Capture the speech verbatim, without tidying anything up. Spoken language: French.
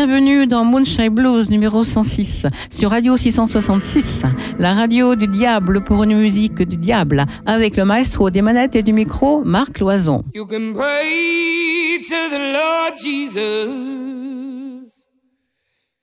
bienvenue dans Moonshine Blues numéro cent six sur Radio six cent soixante-six, la radio du diable pour une musique du diable, avec le maestro des manettes et du micro, Marc Loison. You can pray to the Lord Jesus